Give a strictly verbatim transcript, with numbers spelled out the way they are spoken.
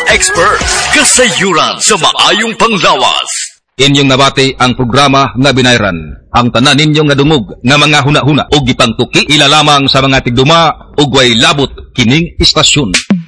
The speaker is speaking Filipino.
expert. Kasayuran sa maayong panglawas. Inyong nabati ang programa nga binayran. Ang tanan ninyong nga dungog nga mga huna-huna o gipangtuki ilalamang sa mga tigduma o way labot kining istasyon.